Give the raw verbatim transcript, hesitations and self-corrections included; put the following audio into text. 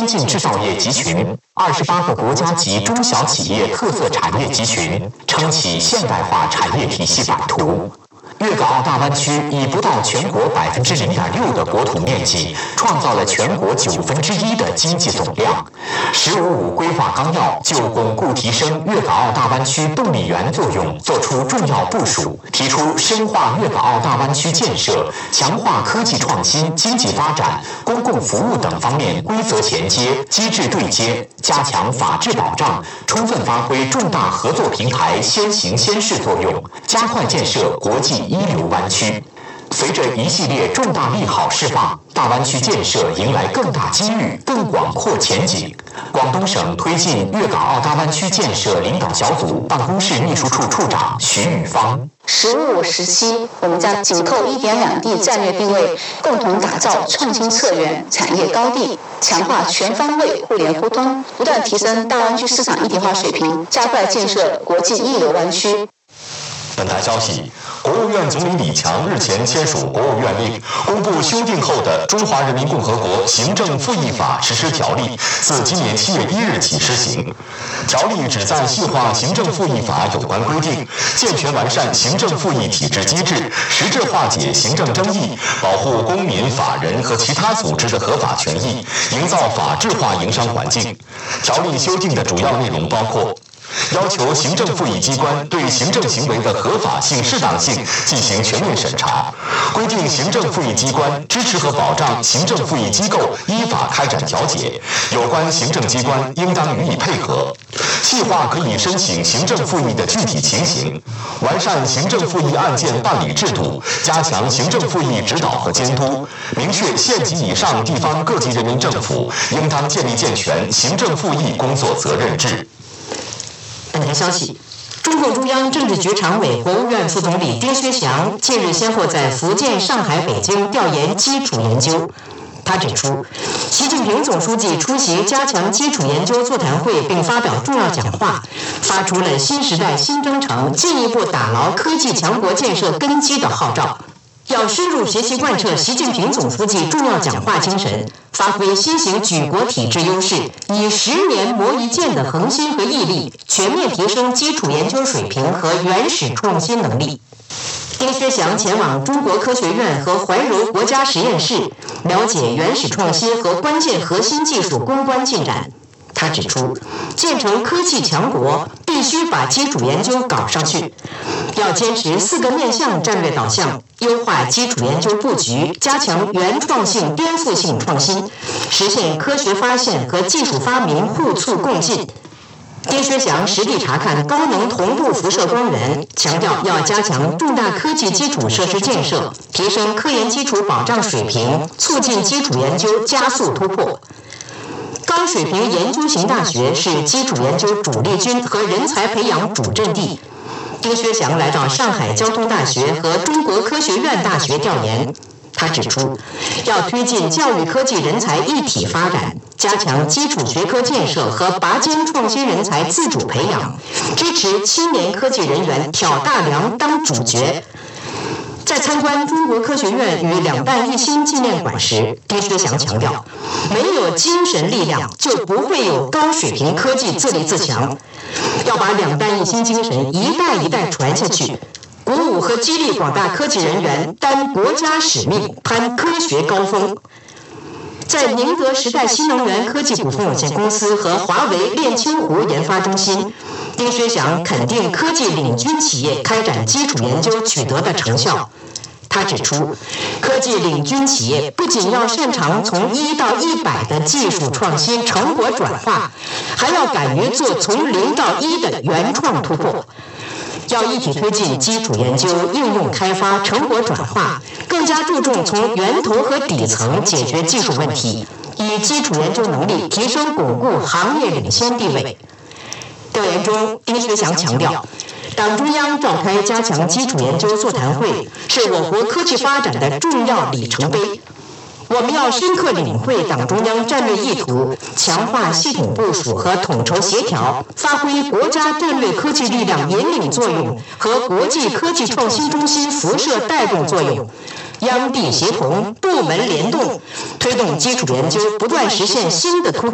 进制造业集群、二十八个国家级中小企业特色产业集群，撑起现代化产业体系版图。粤港澳大湾区以不到全国百分之零点六的国土面积，创造了全国九分之一的经济总量。“十五五”规划纲要就巩固提升粤港澳大湾区动力源作用作出重要部署，提出深化粤港澳大湾区建设、强化科技创新、经济发展、公共服务等方面规则衔接、机制对接，加强法治保障，充分发挥重大合作平台先行先试作用，加快建设国际一流湾区。随着一系列重大利好释放，大湾区建设迎来更大机遇、更广阔前景。广东省推进粤港澳大湾区建设领导小组办公室秘书处处长徐宇芳。 十五时期，我们将紧扣一点两地战略定位，共同打造创新策源产业高地，强化全方位互联互通，不断提升大湾区市场一体化水平，加快建设国际一流湾区。 本台消息，国务院总理李强日前签署国务院令，公布修订后的《中华人民共和国行政复议法实施条例》，自今年七月一日起施行。条例旨在细化行政复议法有关规定，健全完善行政复议体制机制，实质化解行政争议，保护公民、法人和其他组织的合法权益，营造法治化营商环境。条例修订的主要内容包括：要求行政复议机关对行政行为的合法性、适当性进行全面审查，规定行政复议机关支持和保障行政复议机构依法开展调解，有关行政机关应当予以配合，细化可以申请行政复议的具体情形，完善行政复议案件办理制度，加强行政复议指导和监督，明确县级以上地方各级人民政府应当建立健全行政复议工作责任制。 本台消息，中共中央政治局常委、国务院副总理丁薛祥近日先后在福建、上海、北京调研基础研究。他指出，习近平总书记出席加强基础研究座谈会并发表重要讲话，发出了新时代新征程、进一步打牢科技强国建设根基的号召。要深入学习贯彻习近平总书记重要讲话精神，发挥新型举国体制优势，以十年磨一剑的恒心和毅力，全面提升基础研究水平和原始创新能力。丁薛祥前往中国科学院和怀柔国家实验室，了解原始创新和关键核心技术攻关进展。他指出，建成科技强国必须把基础研究搞上去，要坚持四个面向战略导向，优化基础研究布局，加强原创性、颠覆性创新，实现科学发现和技术发明互促共进。丁薛祥实地查看高能同步辐射光源，强调要加强重大科技基础设施建设，提升科研基础保障水平，促进基础研究加速突破。高水平研究型大学是基础研究主力军和人才培养主阵地。丁薛祥来到上海交通大学和中国科学院大学调研，他指出，要推进教育科技人才一体发展，加强基础学科建设和拔尖创新人才自主培养，支持青年科技人员挑大梁当主角。在参观中国科学院与两弹一星纪念馆时，丁薛祥强调，没有精神力量就不会有高水平科技自立自强，要把两弹一星精神一代一代传下去，鼓舞和激励广大科技人员担国家使命，攀科学高峰。在宁德时代新能源科技股份有限公司和华为炼清湖研发中心，丁薛祥肯定科技领军企业开展基础研究取得的成效。他指出，科技领军企业不仅要擅长从一到一百的技术创新成果转化，还要敢于做从零到一的原创突破。要一体推进基础研究、应用开发、成果转化，更加注重从源头和底层解决技术问题，以基础研究能力提升巩固行业领先地位。调研中，丁薛祥强调，党中央召开加强基础研究座谈会，是我国科技发展的重要里程碑。我们要深刻领会党中央战略意图，强化系统部署和统筹协调，发挥国家战略科技力量引领作用和国际科技创新中心辐射带动作用，央地协同，部门联动，推动基础研究不断实现新的突破。